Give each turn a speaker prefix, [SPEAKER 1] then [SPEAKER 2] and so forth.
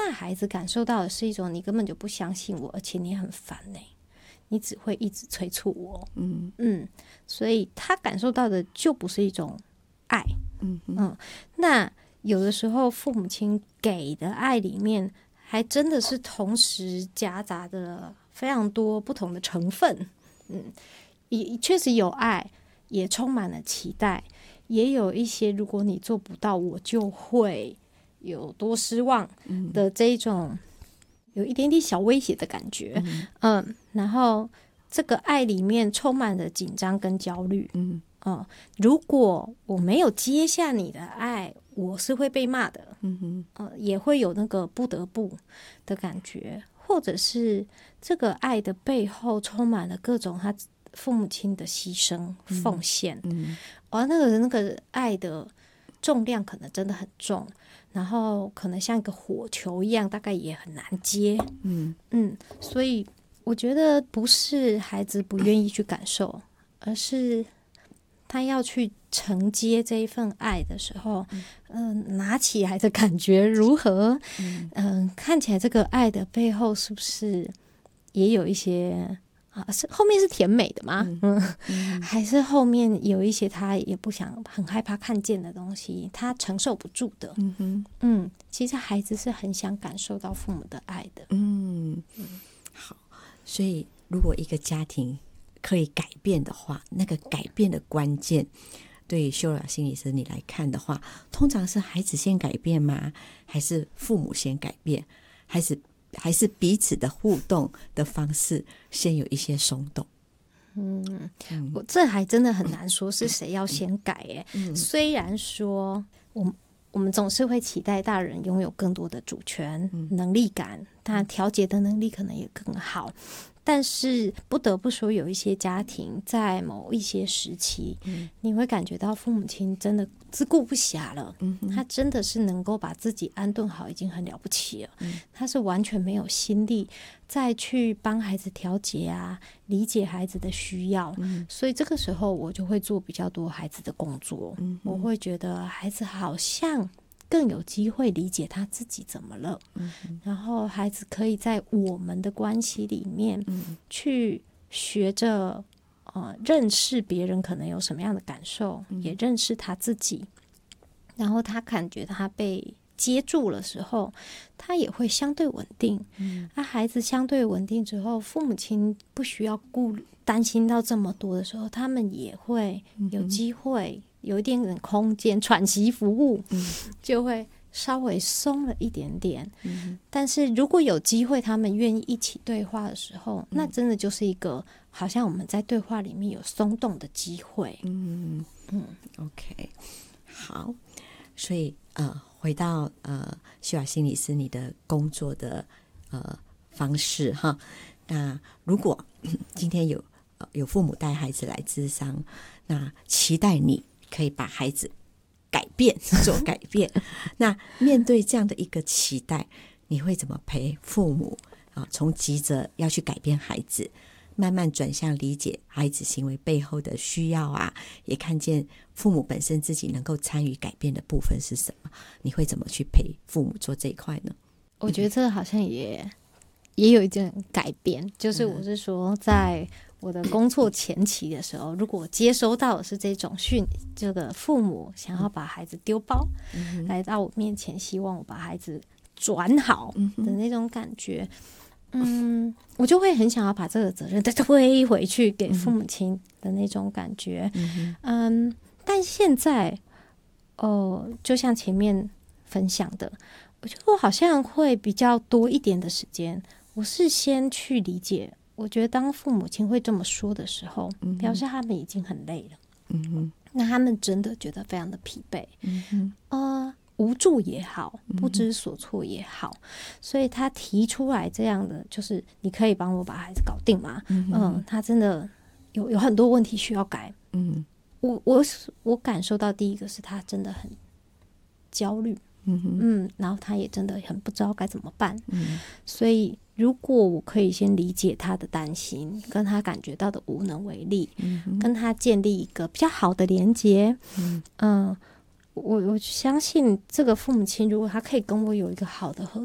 [SPEAKER 1] 那孩子感受到的是一种你根本就不相信我，而且你很烦你只会一直催促我。所以他感受到的就不是一种爱。那有的时候父母亲给的爱里面还真的是同时夹杂着非常多不同的成分。也确实有爱，也充满了期待，也有一些如果你做不到我就会有多失望的这一种有一点点小威胁的感觉。然后这个爱里面充满了紧张跟焦虑。如果我没有接下你的爱，我是会被骂的。也会有那个不得不的感觉，或者是这个爱的背后充满了各种他父母亲的牺牲奉献。那个爱的重量可能真的很重，然后可能像一个火球一样，大概也很难接。所以我觉得不是孩子不愿意去感受，而是他要去承接这一份爱的时候，拿起来的感觉如何？看起来这个爱的背后是不是也有一些是后面是甜美的吗？还是后面有一些他也不想、很害怕看见的东西，他承受不住的？其实孩子是很想感受到父母的爱的。
[SPEAKER 2] 好，所以如果一个家庭可以改变的话，那个改变的关键对于修了心理师你来看的话，通常是孩子先改变吗？还是父母先改变？还是彼此的互动的方式先有一些松动？
[SPEAKER 1] 我这还真的很难说是谁要先改耶。虽然说我们总是会期待大人拥有更多的主权、能力感，他调节的能力可能也更好，但是不得不说，有一些家庭在某一些时期，你会感觉到父母亲真的自顾不暇了。他真的是能够把自己安顿好，已经很了不起了。他是完全没有心力再去帮孩子调节理解孩子的需要。所以这个时候我就会做比较多孩子的工作。我会觉得孩子好像更有机会理解他自己怎么了。然后孩子可以在我们的关系里面去学着认识别人可能有什么样的感受，也认识他自己。然后他感觉他被接住的时候，他也会相对稳定。孩子相对稳定之后，父母亲不需要担心到这么多的时候，他们也会有机会有一点点空间喘息服务，就会稍微松了一点点。但是如果有机会他们愿意一起对话的时候，那真的就是一个好像我们在对话里面有松动的机会。
[SPEAKER 2] OK， 好，所以回到希瓦心理师你的工作的方式哈。那如果今天有父母带孩子来咨商，那期待你可以把孩子改变做改变那面对这样的一个期待，你会怎么陪父母从急着要去改变孩子，慢慢转向理解孩子行为背后的需要也看见父母本身自己能够参与改变的部分是什么？你会怎么去陪父母做这一块呢？
[SPEAKER 1] 我觉得这好像也有一点改变，就是我是说在我的工作前期的时候，如果我接收到的是这种这个父母想要把孩子丢包来到我面前，希望我把孩子转好的那种感觉，我就会很想要把这个责任再推回去给父母亲的那种感觉。但现在就像前面分享的，我觉得我好像会比较多一点的时间，我是先去理解。我觉得当父母亲会这么说的时候，表示他们已经很累了。那他们真的觉得非常的疲惫。无助也好，不知所措也好，所以他提出来这样的，就是你可以帮我把孩子搞定吗？他真的有很多问题需要改。我感受到第一个是他真的很焦虑。然后他也真的很不知道该怎么办。所以如果我可以先理解他的担心，跟他感觉到的无能为力，跟他建立一个比较好的连结，我相信这个父母亲如果他可以跟我有一个好的合